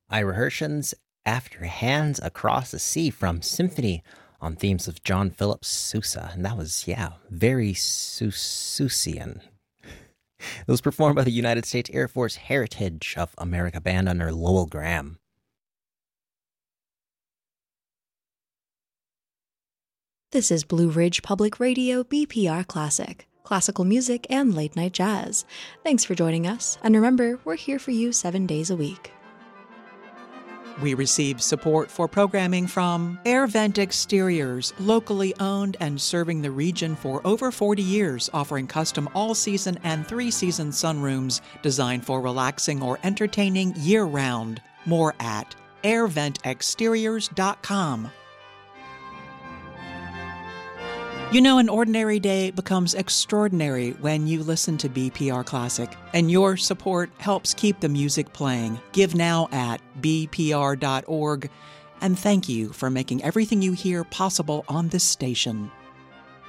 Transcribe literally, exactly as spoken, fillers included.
Ira Hershon's After Hands Across the Sea from Symphony on themes of John Philip Sousa. And that was, yeah, very Sousian. It was performed by the United States Air Force Heritage of America Band under Lowell Graham. This is Blue Ridge Public Radio B P R Classic, classical music and late night jazz. Thanks for joining us, and remember, we're here for you seven days a week. We receive support for programming from Air Vent Exteriors, locally owned and serving the region for over forty years, offering custom all-season and three-season sunrooms designed for relaxing or entertaining year-round. More at air vent exteriors dot com. You know, an ordinary day becomes extraordinary when you listen to B P R Classic, and your support helps keep the music playing. Give now at b p r dot org, and thank you for making everything you hear possible on this station.